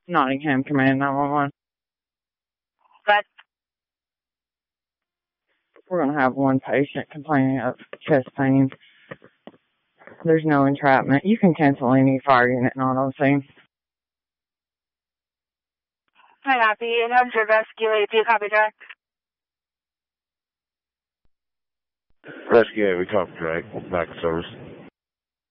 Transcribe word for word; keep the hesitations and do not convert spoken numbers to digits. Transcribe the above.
Nottingham Command nine one one. But we're going to have one patient complaining of chest pain. There's no entrapment. You can cancel any fire unit not on scene. I copy. eight hundred Rescue A P, copy track. Rescue A, we copy track. Back to service.